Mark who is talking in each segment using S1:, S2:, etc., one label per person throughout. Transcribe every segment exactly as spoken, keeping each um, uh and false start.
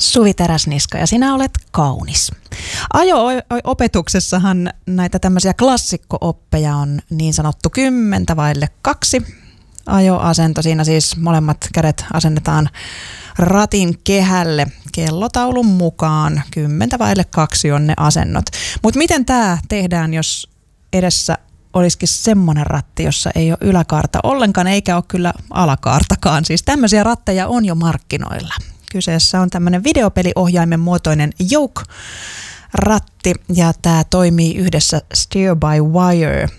S1: Suvi Teräsniska ja sinä olet kaunis. Ajo-opetuksessahan näitä tämmöisiä klassikko-oppeja on niin sanottu kymmentä vaille kaksi. Ajoasento, siinä siis molemmat kädet asennetaan ratin kehälle kellotaulun mukaan. Kymmentä vaille kaksi on ne asennot. Mutta miten tämä tehdään, jos edessä olisikin semmoinen ratti, jossa ei ole yläkaarta ollenkaan, eikä ole kyllä alakaartakaan. Siis tämmöisiä ratteja on jo markkinoilla. Kyseessä on tämmöinen videopeliohjaimen muotoinen Yoke-ratti, ja tämä toimii yhdessä Steer by Wire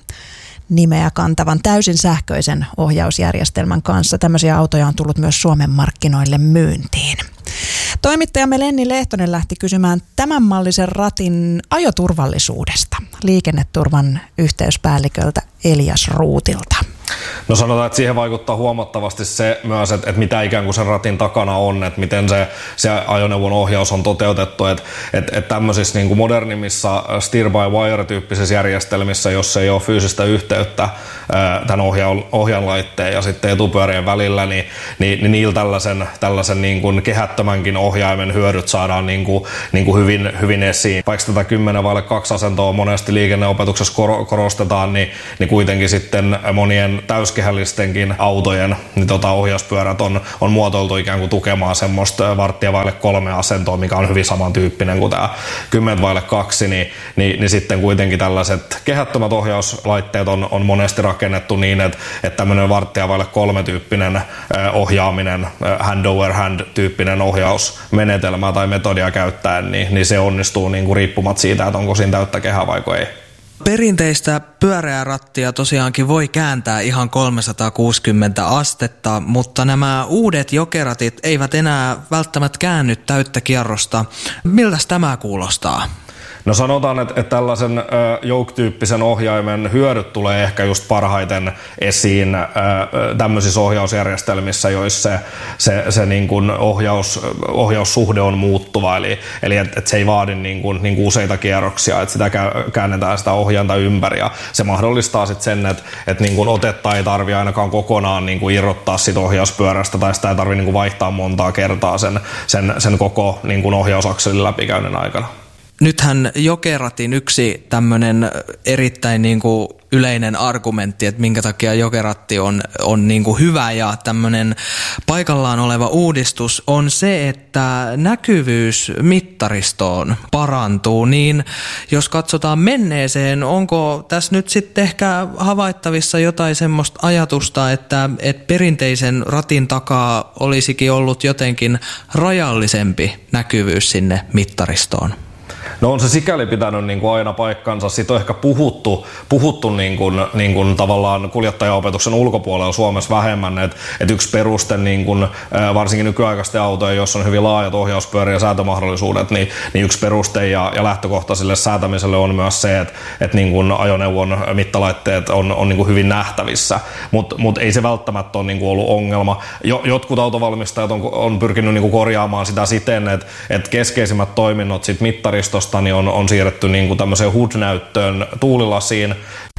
S1: nimeä kantavan täysin sähköisen ohjausjärjestelmän kanssa. Tämmöisiä autoja on tullut myös Suomen markkinoille myyntiin. Toimittajamme Lenni Lehtonen lähti kysymään tämän mallisen ratin ajoturvallisuudesta liikenneturvan yhteyspäälliköltä Elias Ruutilta.
S2: No sanotaan, että siihen vaikuttaa huomattavasti se myös, että, että mitä ikään kuin sen ratin takana on, että miten se, se ajoneuvon ohjaus on toteutettu. Että, että, että tämmöisissä niin kuin modernimmissa Steer by Wire-tyyppisissä järjestelmissä, jos ei ole fyysistä yhteyttä tämän ohjaan, ohjaanlaitteen ja sitten etupyörien välillä, niin, niin, niin niillä tällaisen, tällaisen niin kuin kehättömänkin ohjaimen hyödyt saadaan niin kuin, niin kuin hyvin, hyvin esiin. Vaikka tätä kymmenen vaille kaksi asentoa monesti liikenneopetuksessa korostetaan, niin, niin kuitenkin sitten monien täyskehällistenkin autojen niin tota, ohjauspyörät on, on muotoiltu ikään kuin tukemaan semmoista varttia vaille kolme asentoa, mikä on hyvin samantyyppinen kuin tämä kymmenen vaille kaksi, niin, niin, niin sitten kuitenkin tällaiset kehättömät ohjauslaitteet on, on monesti rakennettu niin, että, että tämmöinen varttia vaille kolme tyyppinen ohjaaminen, hand over hand tyyppinen ohjausmenetelmä tai metodia käyttäen, niin, niin se onnistuu niin kuin riippumatta siitä, että onko siinä täyttä kehää vai ei.
S3: Perinteistä pyöreää rattia tosiaankin voi kääntää ihan kolmesataakuusikymmentä astetta, mutta nämä uudet jokeratit eivät enää välttämättä käänny täyttä kierrosta. Miltäs tämä kuulostaa?
S2: No sanotaan, että, että tällaisen äh, Yoke-tyyppisen ohjaimen hyödyt tulee ehkä just parhaiten esiin äh, tämmöisissä ohjausjärjestelmissä, joissa se, se, se niin kuin ohjaus, ohjaussuhde on muuttuva, eli, eli että et se ei vaadi niin kuin, niin kuin useita kierroksia, että sitä käännetään sitä ohjainta ympäri, ja se mahdollistaa sitten sen, että, että niin kuin otetta ei tarvitse ainakaan kokonaan niin kuin irrottaa siitä ohjauspyörästä, tai sitä ei tarvitse niin kuin vaihtaa montaa kertaa sen, sen, sen koko niin kuin ohjausakselin läpikäynnin aikana.
S3: Nythän jokeratin yksi tämmöinen erittäin niin kuin yleinen argumentti, että minkä takia jokeratti on, on niin kuin hyvä ja tämmöinen paikallaan oleva uudistus on se, että näkyvyys mittaristoon parantuu. Niin jos katsotaan menneeseen, onko tässä nyt sitten ehkä havaittavissa jotain semmoista ajatusta, että, että perinteisen ratin takaa olisikin ollut jotenkin rajallisempi näkyvyys sinne mittaristoon?
S2: No on se sikäli pitänyt niin kuin aina paikkansa. Siitä on ehkä puhuttu, puhuttu niin kuin, niin kuin tavallaan kuljettajaopetuksen ulkopuolella Suomessa vähemmän. Et, et yksi peruste niin kuin, varsinkin nykyaikaisten autojen, jossa on hyvin laajat ohjauspyörä- ja säätömahdollisuudet, niin, niin yksi peruste ja, ja lähtökohta sille säätämiselle on myös se, että et niin kuin ajoneuvon mittalaitteet on, on niin kuin hyvin nähtävissä. Mutta mut ei se välttämättä ole niin kuin ollut ongelma. Jo, jotkut autovalmistajat on, on pyrkinyt niin kuin korjaamaan sitä siten, että et keskeisimmät toiminnot sit mittaristosta niin on, on siirretty niin kuin tämmöiseen H U D-näyttöön tuulilasiin.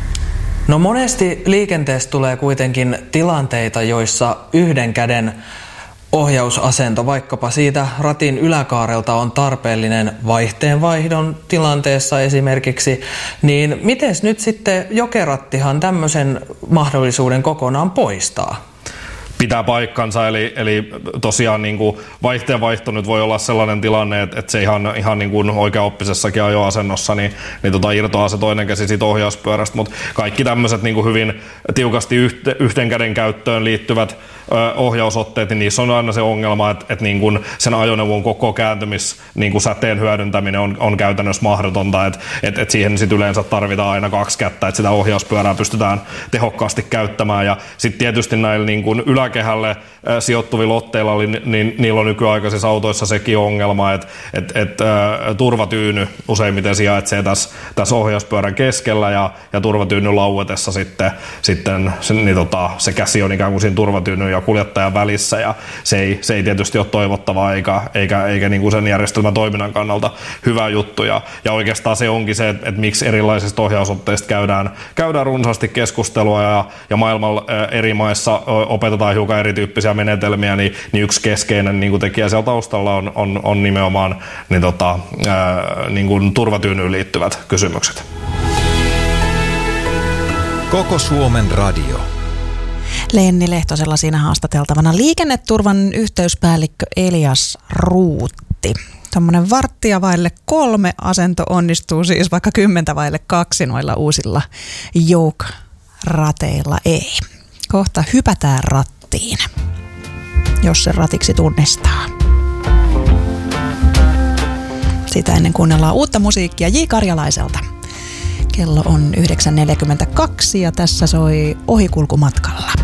S3: No monesti liikenteessä tulee kuitenkin tilanteita, joissa yhden käden ohjausasento vaikkapa siitä ratin yläkaarelta on tarpeellinen vaihteenvaihdon tilanteessa esimerkiksi, niin miten nyt sitten jokerattihan tämmöisen mahdollisuuden kokonaan poistaa?
S2: Pitää paikkansa, eli, eli tosiaan niin kuin vaihteenvaihto nyt voi olla sellainen tilanne, että, että se ihan, ihan niin kuin oikeaoppisessakin ajoasennossa, niin, niin tota irtoaa se toinen käsi siitä ohjauspyörästä, mutta kaikki tämmöiset niin kuin hyvin tiukasti yhte, yhteen käden käyttöön liittyvät ö, ohjausotteet, niin niissä on aina se ongelma, että, että niin kuin sen ajoneuvon koko kääntymis niin kuin säteen hyödyntäminen on, on käytännössä mahdotonta, että, että, että siihen sit yleensä tarvitaan aina kaksi kättä, että sitä ohjauspyörää pystytään tehokkaasti käyttämään, ja sitten tietysti näillä niin kuin ylä kehälle sijoittuvilla otteilla, niin niillä on nykyaikaisissa autoissa sekin ongelma, että et, et, ä, turvatyyny useimmiten sijaitsee tässä, tässä ohjauspyörän keskellä, ja, ja turvatyynyn lauetessa sitten, sitten se, niin tota, se käsi on ikään kuin siinä turvatyynyn ja ja kuljettajan välissä ja se ei, se ei tietysti ole toivottavaa eikä, eikä, eikä niin kuin sen järjestelmän toiminnan kannalta hyvä juttu ja, ja oikeastaan se onkin se, että, että miksi erilaisista ohjausotteista käydään, käydään runsaasti keskustelua ja, ja maailmalla eri maissa opetetaan hiukan erityyppisiä menetelmiä, niin, niin yksi keskeinen niin kuin tekijä siellä taustalla on, on, on nimenomaan niin tota, ää, niin kuin turvatyynyyn liittyvät kysymykset.
S4: Koko Suomen radio.
S1: Lenni Lehtosella siinä haastateltavana liikenneturvan yhteyspäällikkö Elias Ruutti. Tuommoinen varttia vaille kolme asento onnistuu siis vaikka kymmentä vaille kaksi noilla uusilla Yoke-rateilla ei. Kohta hypätään rattiin, jos se ratiksi tunnistaa. Sitä ennen kuunnellaan uutta musiikkia J. Karjalaiselta. Kello on yhdeksän neljäkymmentäkaksi ja tässä soi Ohikulkumatkalla.